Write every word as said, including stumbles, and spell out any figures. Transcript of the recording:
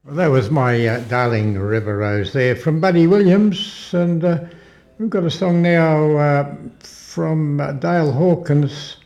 Well, that was my uh, Darling River Rose there from Buddy Williams, and uh, we've got a song now uh, from uh, Dale Hawkins